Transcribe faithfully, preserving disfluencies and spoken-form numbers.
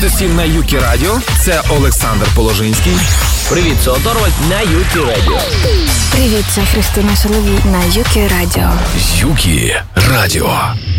від усім на Юкі Радіо. Це Олександр Положинський. Привіт, це Оторвальд на Юкі Радіо. Привіт, це Христина Соловій на Юкі Радіо. Юкі Радіо.